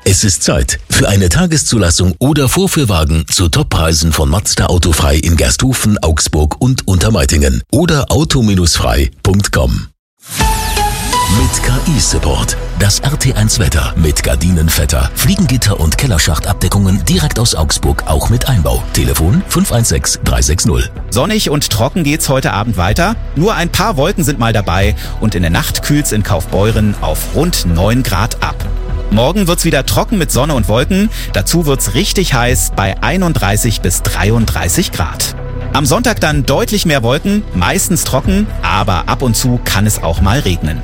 Es ist Zeit für eine Tageszulassung oder Vorführwagen zu Toppreisen von Mazda Autofrei in Gersthofen, Augsburg und Untermeitingen oder auto-frei.com. Mit KI-Support. Das RT1 Wetter mit Gardinenvetter, Fliegengitter und Kellerschachtabdeckungen direkt aus Augsburg, auch mit Einbau. Telefon 516 360. Sonnig und trocken geht's heute Abend weiter. Nur ein paar Wolken sind mal dabei und in der Nacht kühlt's in Kaufbeuren auf rund 9 Grad ab. Morgen wird's wieder trocken mit Sonne und Wolken. Dazu wird's richtig heiß bei 31 bis 33 Grad. Am Sonntag dann deutlich mehr Wolken, meistens trocken, aber ab und zu kann es auch mal regnen.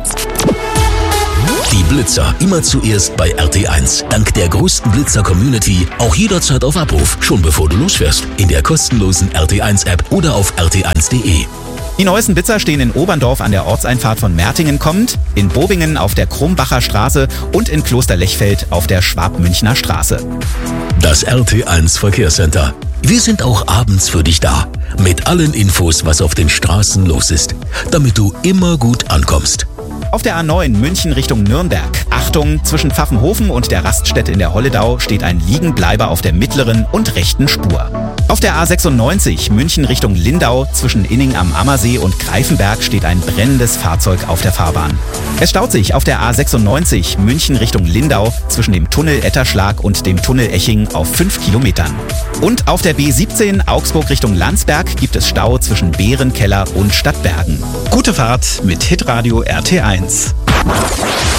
Die Blitzer immer zuerst bei RT1. Dank der größten Blitzer-Community auch jederzeit auf Abruf, schon bevor du losfährst. In der kostenlosen RT1-App oder auf rt1.de. Die neuesten Blitzer stehen in Oberndorf an der Ortseinfahrt von Mertingen kommend, in Bobingen auf der Krumbacher Straße und in Klosterlechfeld auf der Schwabmünchner Straße. Das RT1 Verkehrscenter. Wir sind auch abends für dich da. Mit allen Infos, was auf den Straßen los ist. Damit du immer gut ankommst. Auf der A9 München Richtung Nürnberg. Achtung, zwischen Pfaffenhofen und der Raststätte in der Holledau steht ein Liegenbleiber auf der mittleren und rechten Spur. Auf der A96 München Richtung Lindau zwischen Inning am Ammersee und Greifenberg steht ein brennendes Fahrzeug auf der Fahrbahn. Es staut sich auf der A96 München Richtung Lindau zwischen dem Tunnel Etterschlag und dem Tunnel Eching auf 5 Kilometern. Und auf der B17 Augsburg Richtung Landsberg gibt es Stau zwischen Bärenkeller und Stadtbergen. Gute Fahrt mit Hitradio RT1.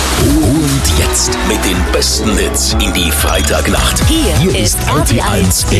Und jetzt mit den besten Hits in die Freitagnacht. Hier ist RT1